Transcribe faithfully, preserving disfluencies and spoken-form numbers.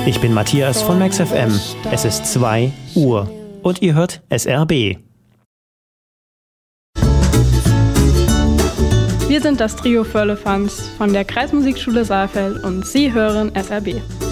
Ich bin Matthias von Max F M. Es ist zwei Uhr und ihr hört S R B. Wir sind das Trio Firlefanz von der Kreismusikschule Saalfeld und Sie hören S R B.